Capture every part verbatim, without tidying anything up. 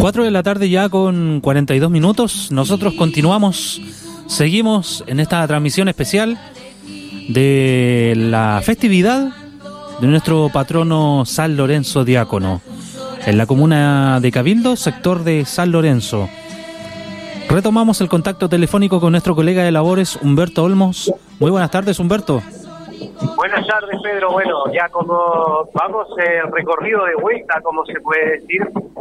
cuatro de la tarde ya con cuarenta y dos minutos. Nosotros continuamos, seguimos en esta transmisión especial de la festividad de nuestro patrono San Lorenzo Diácono, en la comuna de Cabildo, sector de San Lorenzo. Retomamos el contacto telefónico con nuestro colega de labores, Humberto Olmos. Muy buenas tardes, Humberto. Buenas tardes, Pedro. Bueno, ya como vamos el recorrido de vuelta, como se puede decir,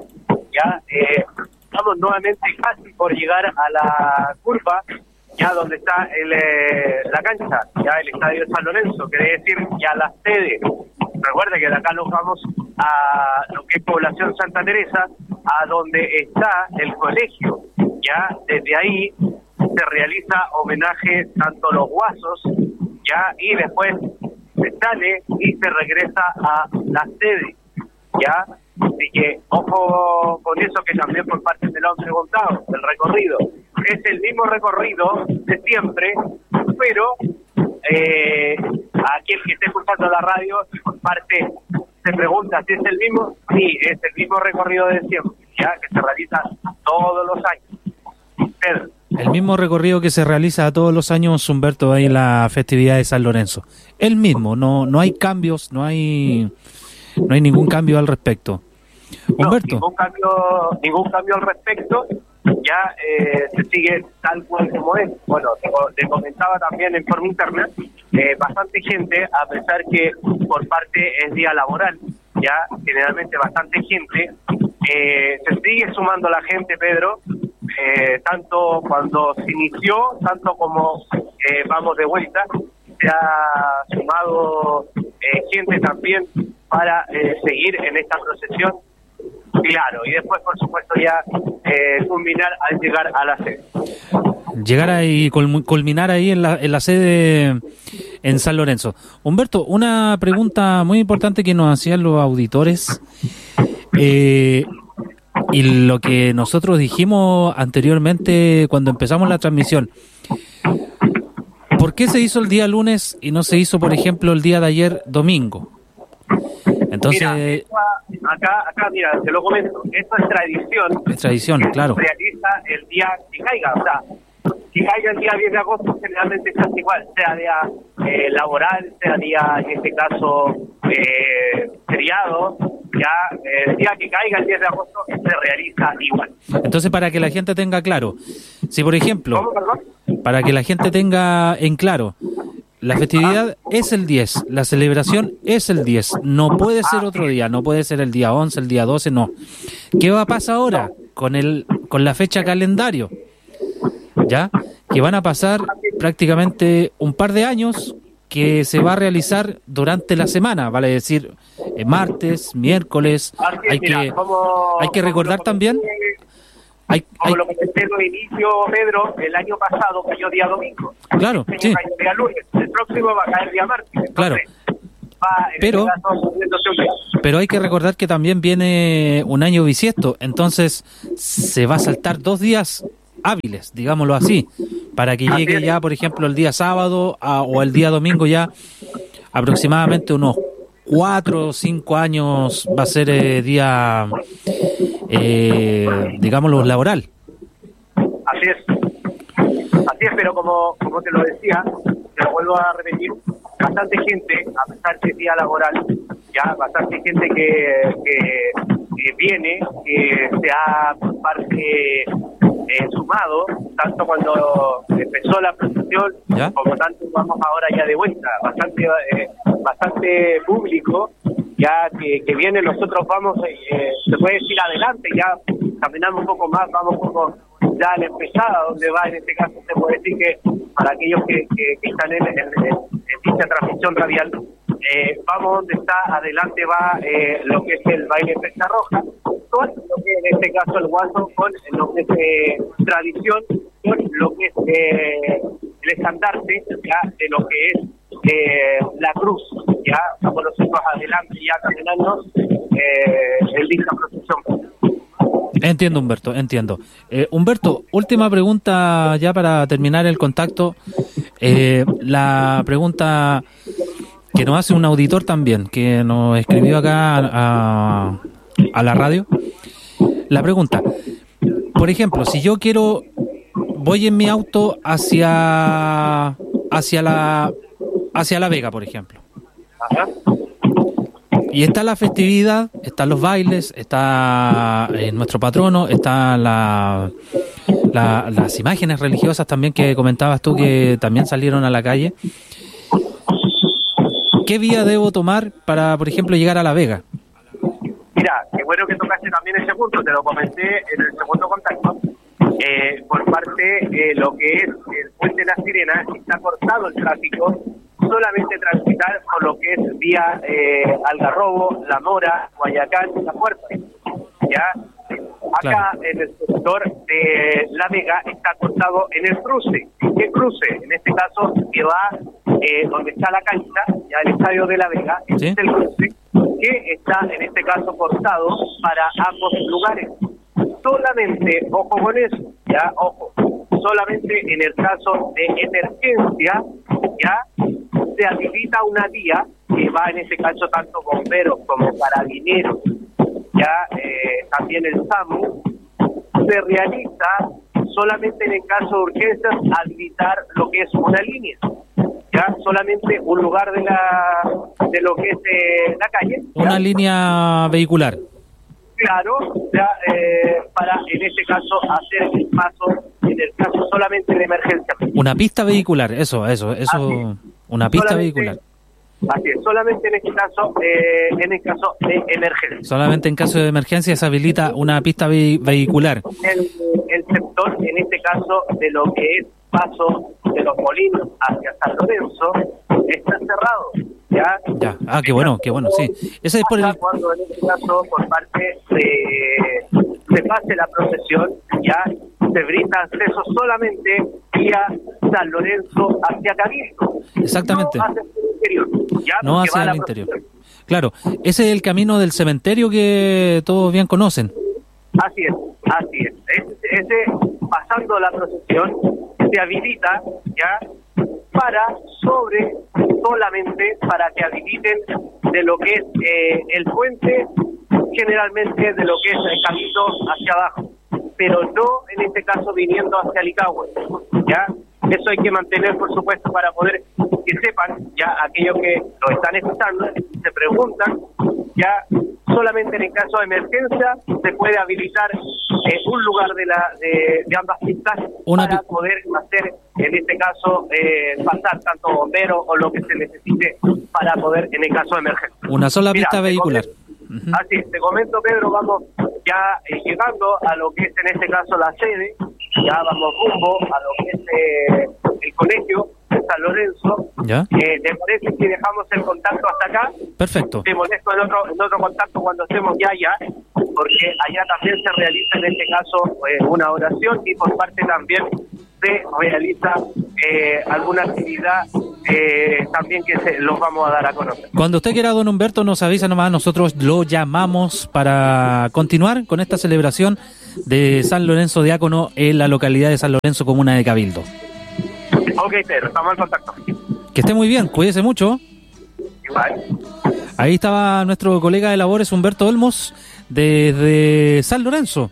ya eh, estamos nuevamente casi por llegar a la curva, ya donde está el, eh, la cancha, ya el estadio de San Lorenzo, quiere decir ya la sede. Recuerde que de acá nos vamos a lo que es Población Santa Teresa, a donde está el colegio. Ya desde ahí se realiza homenaje tanto a los guasos, ya, y después se sale y se regresa a la sede, ya. Así que ojo con eso, que también por parte de lo han preguntado, el recorrido es el mismo recorrido de siempre, pero eh, aquí el que esté escuchando la radio por parte se pregunta si es el mismo. Sí, es el mismo recorrido de siempre, ya, que se realiza todos los años. Pedro. El mismo recorrido que se realiza todos los años, Humberto, ahí en la festividad de San Lorenzo. El mismo, no no hay cambios, no hay no hay ningún cambio al respecto. Humberto. No, ningún cambio, ningún cambio al respecto. Ya eh, se sigue tal cual como es. Bueno, te, te comentaba también en forma interna, eh, bastante gente, a pesar que por parte es día laboral, ya generalmente bastante gente, eh, se sigue sumando la gente, Pedro. Eh, tanto cuando se inició, tanto como eh, vamos de vuelta, se ha sumado eh, gente también para eh, seguir en esta procesión, claro, y después por supuesto ya eh, culminar al llegar a la sede. Llegar ahí, culminar ahí en la, en la sede en San Lorenzo. Humberto, una pregunta muy importante que nos hacían los auditores, eh, y lo que nosotros dijimos anteriormente cuando empezamos la transmisión. ¿Por qué se hizo el día lunes y no se hizo, por ejemplo, el día de ayer, domingo? Entonces, mira, esta, acá, acá, mira, te lo comento, esto es tradición. Es tradición, claro. Se realiza el día que caiga, o sea, si caiga el día diez de agosto, generalmente es casi igual, sea día eh, laboral, sea día, en este caso, eh, feriado, ya eh, el día que caiga el diez de agosto se realiza igual. Entonces, para que la gente tenga claro, si por ejemplo, ¿Cómo, perdón? Para que la gente tenga en claro, la festividad es el diez, la celebración es el diez, no puede ser otro día, no puede ser el día once, el día doce, no. ¿Qué va a pasar ahora con el con la fecha calendario? ¿Ya? Que van a pasar prácticamente un par de años que se va a realizar durante la semana, vale decir, eh, martes, miércoles. Hay que hay que recordar también. Hay, Como hay... lo que comenté de inicio, Pedro, el año pasado cayó día domingo. Claro, este sí. Cayó día lunes. El próximo va a caer día martes. Entonces, claro. Va, en pero, este caso, pero hay que recordar que también viene un año bisiesto, entonces se va a saltar dos días hábiles, digámoslo así, para que llegue ya, por ejemplo, el día sábado a, o el día domingo ya aproximadamente unos cuatro o cinco años va a ser eh, día, eh, digámoslo, laboral. Así es. Así es, pero como, como te lo decía, te lo vuelvo a repetir, bastante gente, a pesar que es día laboral, ya bastante gente que, que, que viene, que se ha por parte eh, sumado, tanto cuando empezó la procesión, ¿ya? Como tanto vamos ahora ya de vuelta, bastante eh, bastante público, ya que, que viene, nosotros vamos, eh, se puede decir adelante, ya caminamos un poco más, vamos un poco ya a la empezada, donde va, en este caso se puede decir que para aquellos que, que, que están en, en, en, en dicha transmisión radial, eh, vamos donde está, adelante va eh, lo que es el baile Flecha Roja, con lo que en este caso el guaso, con lo que es eh, tradición, con lo que es eh, el estandarte, ya, de lo que es eh, la cruz, ya, estamos nosotros adelante ya caminando eh, el dicha procesión. Entiendo, Humberto, entiendo. Eh, Humberto, última pregunta ya para terminar el contacto. Eh, la pregunta que nos hace un auditor también, que nos escribió acá a, a la radio. la pregunta, por ejemplo, si yo quiero, voy en mi auto hacia hacia la hacia La Vega, por ejemplo. Ajá. Y está la festividad, están los bailes, está eh, nuestro patrono, están la, la, las imágenes religiosas también que comentabas tú que también salieron a la calle. ¿Qué vía debo tomar para, por ejemplo, llegar a La Vega? Mira, qué bueno que tocaste también ese punto, te lo comenté en el segundo contacto. Eh, por parte de eh, lo que es el Puente de la Sirena, está cortado el tráfico, solamente transitar por lo que es vía eh, Algarrobo, La Mora, Guayacán, La Puerta. Ya, acá claro. En el sector de La Vega está cortado en el cruce. ¿Qué cruce? En este caso, que va eh, donde está la cancha, ya el estadio de La Vega, ¿sí? Es el cruce que está en este caso cortado para ambos lugares. Solamente, ojo con eso, ya, ojo, solamente en el caso de emergencia, ya, se habilita una vía que va en este caso tanto bomberos como carabineros, ya, eh, también el SAMU, se realiza solamente en el caso de urgencias habilitar lo que es una línea, ya, solamente un lugar de la de lo que es eh, la calle. Una ¿ya? Línea vehicular. Claro, ya, eh, para en este caso hacer el paso en el caso solamente de emergencia. Una pista vehicular, eso, eso, eso, una pista solamente, vehicular. Así es, solamente en este caso, eh, en el caso de emergencia. Solamente en caso de emergencia se habilita una pista ve- vehicular. El, el sector, en este caso, de lo que es paso de los Molinos hacia San Lorenzo, está cerrado. ¿Ya? Ya. Ah, qué bueno, qué bueno, sí. Ese es por el... Cuando en este caso, por parte de se pase la procesión, ya se brinda acceso solamente vía San Lorenzo hacia Cabildo. Exactamente. No hacia el interior. ¿Ya? No hacia el interior. Claro, ese es el camino del cementerio que todos bien conocen. Así es, así es. Ese, ese pasando la procesión se habilita, ya, para sobre solamente para que habiliten de lo que es eh, el puente, generalmente de lo que es el camino hacia abajo, pero no en este caso viniendo hacia Licahue, ya. Eso hay que mantener, por supuesto, para poder que sepan, ya aquellos que lo están escuchando, se preguntan, ya solamente en el caso de emergencia se puede habilitar eh, un lugar de la de, de ambas pistas Una para pi- poder hacer, en este caso, eh, pasar tanto bomberos o lo que se necesite para poder, en el caso de emergencia. Una sola Mira, pista vehicular. Comento, uh-huh. Así es, te comento, Pedro, vamos ya eh, llegando a lo que es en este caso la sede, ya vamos rumbo a lo que es eh, el colegio de San Lorenzo. ¿Ya? Eh, ¿Te parece que dejamos el contacto hasta acá? Perfecto. Te molesto en otro, en otro contacto cuando estemos ya allá, porque allá también se realiza en este caso eh, una oración y por parte también se realiza eh, alguna actividad eh, también que se los vamos a dar a conocer. Cuando usted quiera, don Humberto, nos avisa nomás, nosotros lo llamamos para continuar con esta celebración de San Lorenzo Diácono en la localidad de San Lorenzo, comuna de Cabildo. Ok, Pedro, estamos en contacto. Que esté muy bien, cuídese mucho. Igual. Ahí estaba nuestro colega de labores, Humberto Olmos, desde San Lorenzo,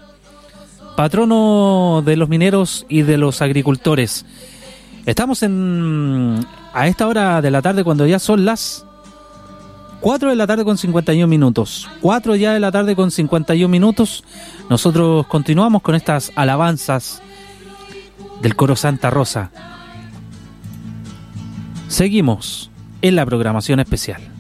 patrono de los mineros y de los agricultores. Estamos en a esta hora de la tarde, cuando ya son las cuatro de la tarde con cincuenta y un minutos. cuatro ya de la tarde con cincuenta y un minutos. Nosotros continuamos con estas alabanzas del coro Santa Rosa. Seguimos en la programación especial.